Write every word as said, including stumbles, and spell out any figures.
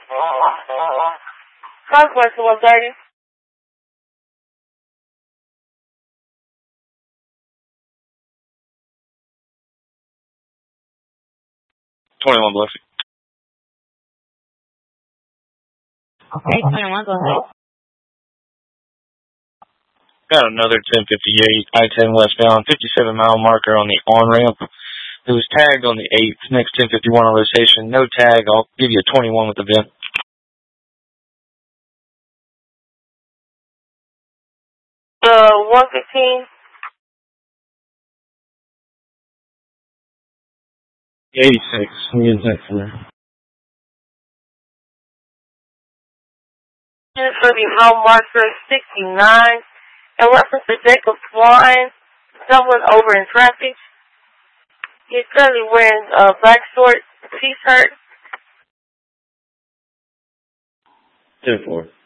Conquest one thirty. twenty-one Biloxi. Okay, twenty-one, go ahead. Got another ten fifty-eight, I ten westbound, fifty-seven mile marker on the on-ramp. It was tagged on the eighth, next ten fifty-one on rotation. No tag, I'll give you a twenty-one with the V I N. Uh, one fifteen. eighty-six, I'm getting that for you. This will be mile marker sixty-nine. In reference to Jacob Swan, someone over in traffic. He's currently wearing uh, black shorts, t-shirt. ten four.